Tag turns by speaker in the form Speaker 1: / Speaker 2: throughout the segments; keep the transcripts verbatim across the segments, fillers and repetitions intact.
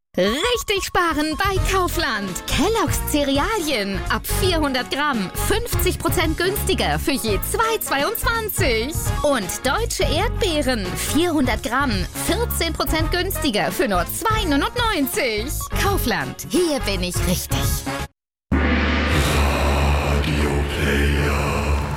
Speaker 1: Richtig sparen bei Kaufland. Kellogg's Cerealien ab vierhundert Gramm fünfzig Prozent günstiger für je zwei Euro zweiundzwanzig. Und deutsche Erdbeeren vierhundert Gramm vierzehn Prozent günstiger für nur zwei Euro neunundneunzig. Kaufland, hier bin ich richtig.
Speaker 2: Radio Player.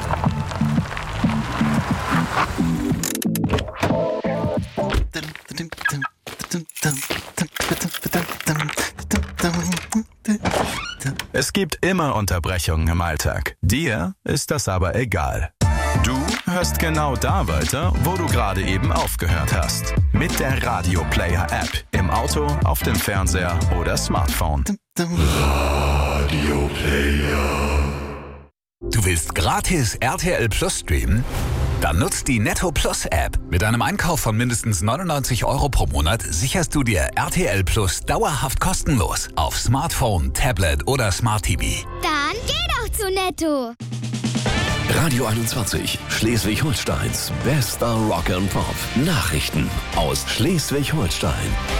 Speaker 3: Es gibt immer Unterbrechungen im Alltag. Dir ist das aber egal. Du hörst genau da weiter, wo du gerade eben aufgehört hast. Mit der Radio Player App. Im Auto, auf dem Fernseher oder Smartphone.
Speaker 2: Radio Player.
Speaker 4: Du willst gratis R T L Plus streamen? Dann nutzt die Netto Plus App. Mit einem Einkauf von mindestens neunundneunzig Euro pro Monat sicherst du dir R T L Plus dauerhaft kostenlos auf Smartphone, Tablet oder Smart T V.
Speaker 5: Dann geh doch zu Netto.
Speaker 6: Radio einundzwanzig, Schleswig-Holsteins bester Rock and Pop. Nachrichten aus Schleswig-Holstein.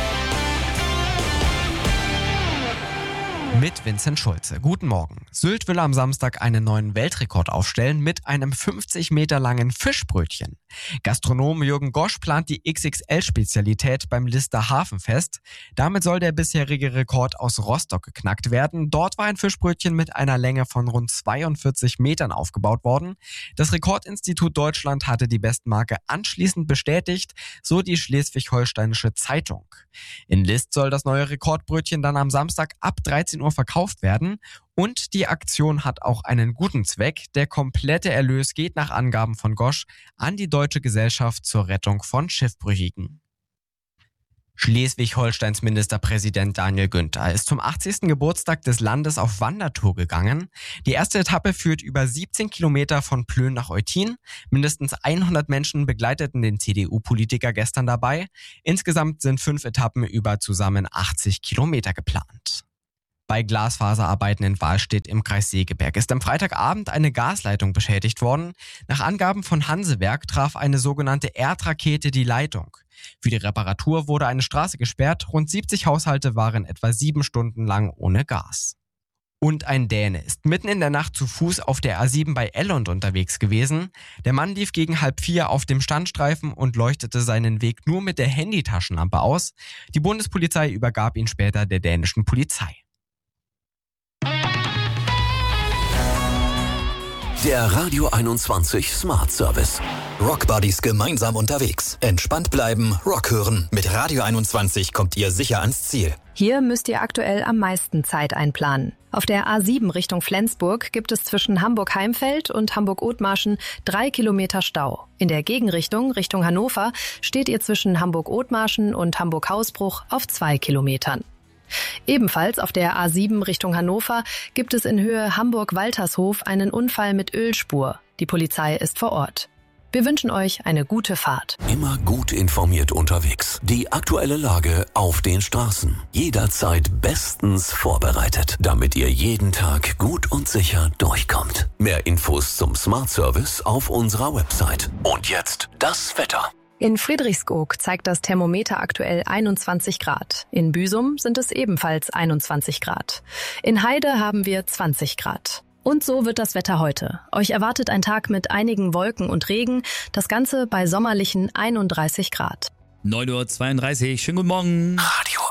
Speaker 7: Mit Vincent Schulze. Guten Morgen. Sylt will am Samstag einen neuen Weltrekord aufstellen mit einem fünfzig Meter langen Fischbrötchen. Gastronom Jürgen Gosch plant die X X L-Spezialität beim Lister Hafenfest. Damit soll der bisherige Rekord aus Rostock geknackt werden. Dort war ein Fischbrötchen mit einer Länge von rund zweiundvierzig Metern aufgebaut worden. Das Rekordinstitut Deutschland hatte die Bestmarke anschließend bestätigt, so die Schleswig-Holsteinische Zeitung. In List soll das neue Rekordbrötchen dann am Samstag ab dreizehn Uhr verkauft werden. Und die Aktion hat auch einen guten Zweck. Der komplette Erlös geht nach Angaben von Gosch an die Deutsche Gesellschaft zur Rettung von Schiffbrüchigen. Schleswig-Holsteins Ministerpräsident Daniel Günther ist zum achtzigsten Geburtstag des Landes auf Wandertour gegangen. Die erste Etappe führt über siebzehn Kilometer von Plön nach Eutin. Mindestens hundert Menschen begleiteten den C D U-Politiker gestern dabei. Insgesamt sind fünf Etappen über zusammen achtzig Kilometer geplant. Bei Glasfaserarbeiten in Wahlstedt im Kreis Segeberg ist am Freitagabend eine Gasleitung beschädigt worden. Nach Angaben von Hansewerk traf eine sogenannte Erdrakete die Leitung. Für die Reparatur wurde eine Straße gesperrt. Rund siebzig Haushalte waren etwa sieben Stunden lang ohne Gas. Und ein Däne ist mitten in der Nacht zu Fuß auf der A sieben bei Ellund unterwegs gewesen. Der Mann lief gegen halb vier auf dem Standstreifen und leuchtete seinen Weg nur mit der Handytaschenlampe aus. Die Bundespolizei übergab ihn später der dänischen Polizei.
Speaker 6: Der Radio einundzwanzig Smart Service. Rock Buddies gemeinsam unterwegs. Entspannt bleiben, Rock hören. Mit Radio einundzwanzig kommt ihr sicher ans Ziel.
Speaker 8: Hier müsst ihr aktuell am meisten Zeit einplanen. Auf der A sieben Richtung Flensburg gibt es zwischen Hamburg-Heimfeld und Hamburg-Othmarschen drei Kilometer Stau. In der Gegenrichtung, Richtung Hannover, steht ihr zwischen Hamburg-Othmarschen und Hamburg-Hausbruch auf zwei Kilometern. Ebenfalls auf der A sieben Richtung Hannover gibt es in Höhe Hamburg-Waltershof einen Unfall mit Ölspur. Die Polizei ist vor Ort. Wir wünschen euch eine gute Fahrt.
Speaker 6: Immer gut informiert unterwegs. Die aktuelle Lage auf den Straßen. Jederzeit bestens vorbereitet, damit ihr jeden Tag gut und sicher durchkommt. Mehr Infos zum Smart Service auf unserer Website. Und jetzt das Wetter.
Speaker 8: In Friedrichskoog zeigt das Thermometer aktuell einundzwanzig Grad. In Büsum sind es ebenfalls einundzwanzig Grad. In Heide haben wir zwanzig Grad. Und so wird das Wetter heute. Euch erwartet ein Tag mit einigen Wolken und Regen. Das Ganze bei sommerlichen einunddreißig Grad.
Speaker 9: neun Uhr zweiunddreißig. Schönen guten Morgen.
Speaker 6: Radio